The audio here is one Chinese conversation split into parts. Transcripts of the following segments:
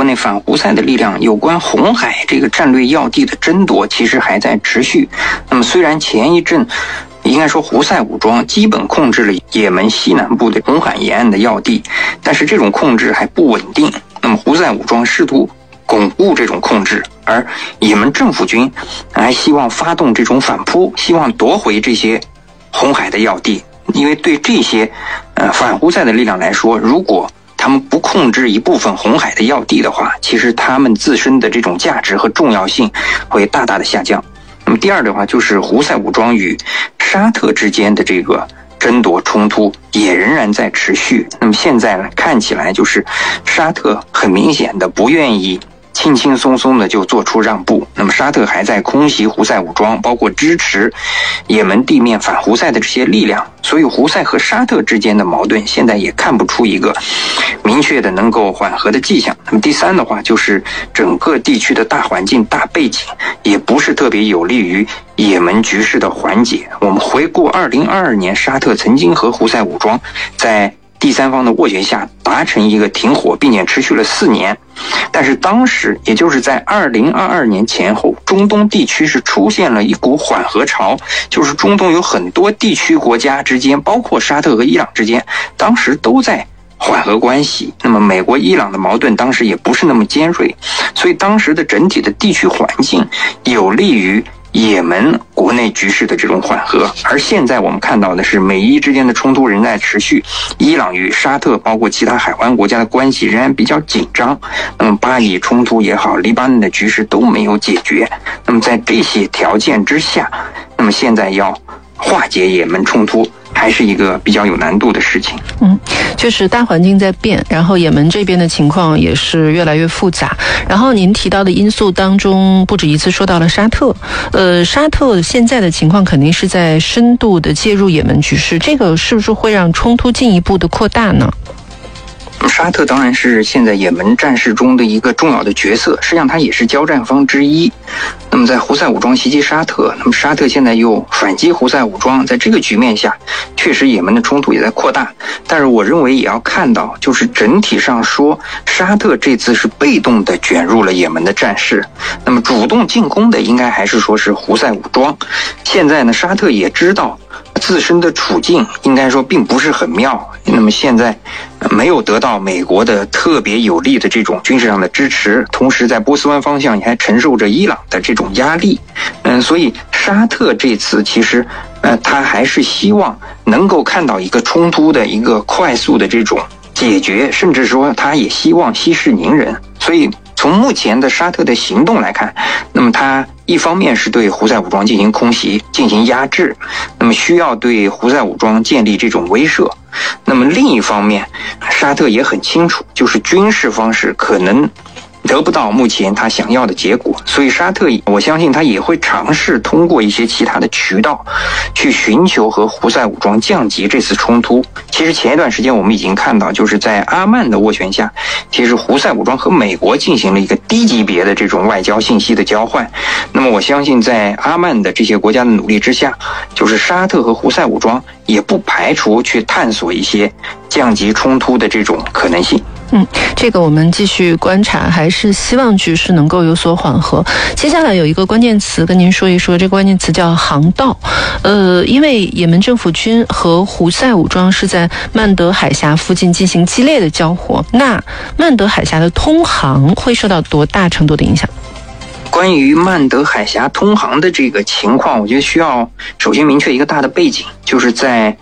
国内反胡塞的力量，有关红海这个战略要地的争夺其实还在持续。那么虽然前一阵应该说胡塞武装基本控制了也门西南部的红海沿岸的要地，但是这种控制还不稳定。那么胡塞武装试图巩固这种控制，而也门政府军还希望发动这种反扑，希望夺回这些红海的要地。因为对这些反胡塞的力量来说，如果他们不控制一部分红海的要地的话，其实他们自身的这种价值和重要性会大大的下降。那么第二的话，就是胡塞武装与沙特之间的这个争夺冲突也仍然在持续。那么现在呢，看起来就是沙特很明显的不愿意轻轻松松的就做出让步。那么沙特还在空袭胡塞武装，包括支持也门地面反胡塞的这些力量，所以胡塞和沙特之间的矛盾现在也看不出一个明确的能够缓和的迹象。那么第三的话，就是整个地区的大环境大背景也不是特别有利于也门局势的缓解。我们回顾2022年，沙特曾经和胡塞武装在第三方的斡旋下达成一个停火，并且持续了4年。但是当时也就是在2022年前后，中东地区是出现了一股缓和潮，就是中东有很多地区国家之间，包括沙特和伊朗之间，当时都在缓和关系。那么美国伊朗的矛盾当时也不是那么尖锐，所以当时的整体的地区环境有利于也门国内局势的这种缓和。而现在我们看到的是美伊之间的冲突仍在持续，伊朗与沙特包括其他海湾国家的关系仍然比较紧张。那么巴以冲突也好，黎巴嫩的局势都没有解决。那么在这些条件之下，那么现在要化解也门冲突还是一个比较有难度的事情。 确实大环境在变，然后也门这边的情况也是越来越复杂。然后您提到的因素当中，不止一次说到了沙特。沙特现在的情况肯定是在深度的介入也门局势，这个是不是会让冲突进一步的扩大呢？ 沙特当然是现在也门战事中的一个重要的角色，实际上它也是交战方之一。那么在胡塞武装袭击沙特，那么沙特现在又反击胡塞武装，在这个局面下，确实也门的冲突也在扩大。但是我认为也要看到，就是整体上说，沙特这次是被动的卷入了也门的战事，那么主动进攻的应该还是说是胡塞武装。现在呢，沙特也知道自身的处境应该说并不是很妙，那么现在没有得到美国的特别有力的这种军事上的支持，同时在波斯湾方向也还承受着伊朗的这种压力。所以沙特这次其实他还是希望能够看到一个冲突的一个快速的这种解决，甚至说他也希望息事宁人。所以从目前的沙特的行动来看，那么他一方面是对胡塞武装进行空袭，进行压制，那么需要对胡塞武装建立这种威慑。那么另一方面，沙特也很清楚，就是军事方式可能得不到目前他想要的结果，所以沙特我相信他也会尝试通过一些其他的渠道去寻求和胡塞武装降级这次冲突。其实前一段时间我们已经看到，就是在阿曼的斡旋下，其实胡塞武装和美国进行了一个低级别的这种外交信息的交换。那么我相信在阿曼的这些国家的努力之下，就是沙特和胡塞武装也不排除去探索一些降级冲突的这种可能性。 这个我们继续观察，还是希望局势能够有所缓和。接下来有一个关键词跟您说一说，这个关键词叫航道。因为也门政府军和胡塞武装是在曼德海峡附近进行激烈的交火，那曼德海峡的通航会受到多大程度的影响？ 关于曼德海峡通航的这个情况，我觉得需要首先明确一个大的背景，就是在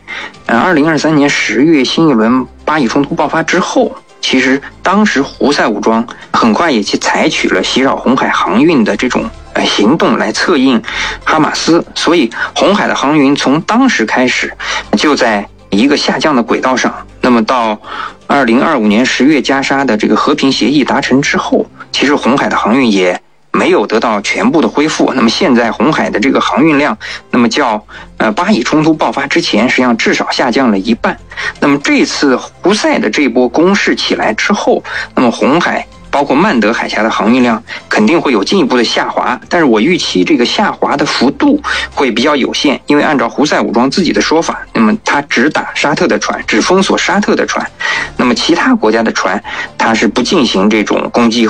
2023年10月新一轮巴以冲突爆发之后，其实当时胡塞武装很快也去采取了袭扰红海航运的这种行动来策应哈马斯，所以红海的航运从当时开始就在一个下降的轨道上。那么到2025年10月加沙的这个和平协议达成之后，其实红海的航运也没有得到全部的恢复。那么现在红海的这个航运量，那么较巴以冲突爆发之前实际上至少下降了一半。那么这次胡塞的这波攻势起来之后，那么红海包括曼德海峡的航运量肯定会有进一步的下滑，但是我预期这个下滑的幅度会比较有限，因为按照胡塞武装自己的说法，那么他只打沙特的船，只封锁沙特的船，那么其他国家的船他是不进行这种攻击